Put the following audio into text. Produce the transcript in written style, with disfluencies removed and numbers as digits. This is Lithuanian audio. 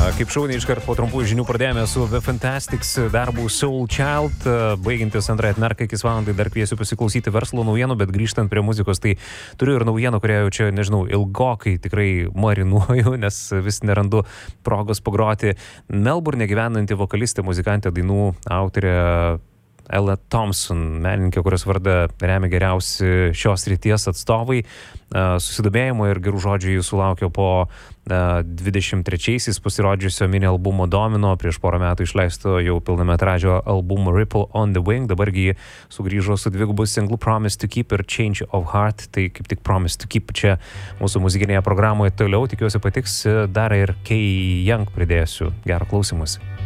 Kaip šauniai iškart po trumpų žinių pradėjome su The Fantastics darbu Soul Child. Baigiantis antrąją atmerką iki valandai dar kviesiu pasiklausyti verslo naujienų, bet grįžtant prie muzikos, tai turiu ir naujienų, kurią jau čia, nežinau, ilgokai tikrai marinuoju, nes vis nerandu progos pagroti. Melburne gyvenanti vokalistė, muzikantė, dainų autorė Ella Thompson, menininkė, kurios vardą remia geriausi šios srities atstovai. Susidomėjimo ir gerų žodžių jis sulaukė po 23-aisiais pasirodžiusio mini albumo Domino, prieš porą metų išleisto jau pilnametražio albumo Ripple on the Wing. Dabargi sugrįžo su dvigubu singlu Promise to Keep ir Change of Heart. Tai kaip tik Promise to Keep čia mūsų muzikinėje programoje toliau. Tikiuosi patiks, dar ir Kei Young pridėsiu. Gerą klausymusi.